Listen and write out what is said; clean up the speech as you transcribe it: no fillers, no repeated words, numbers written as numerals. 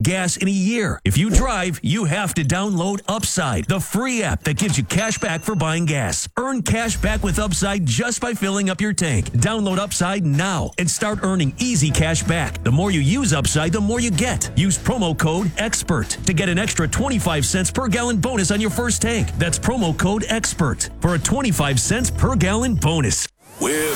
gas in a year. If you drive, you have to download Upside, the free app that gives you cash back for buying gas. Earn cash back with Upside just by filling up your tank. Download Upside now and start earning easy cash back. The more you use Upside, the more you get. Use promo code EXPERT to get an extra 25 cents per gallon bonus on your first tank. That's promo code EXPERT for a 25 cents per gallon bonus. We're